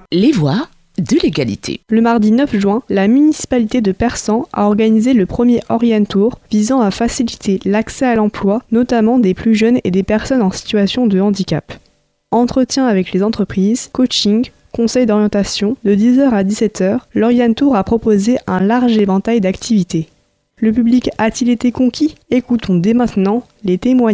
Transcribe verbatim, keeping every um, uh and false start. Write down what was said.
Les voies de l'égalité. Le mardi neuf juin, la municipalité de Persan a organisé le premier Orientour visant à faciliter l'accès à l'emploi, notamment des plus jeunes et des personnes en situation de handicap. Entretien avec les entreprises, coaching, conseil d'orientation, de dix heures à dix-sept heures, l'Orientour a proposé un large éventail d'activités. Le public a-t-il été conquis ? Écoutons dès maintenant les témoignages.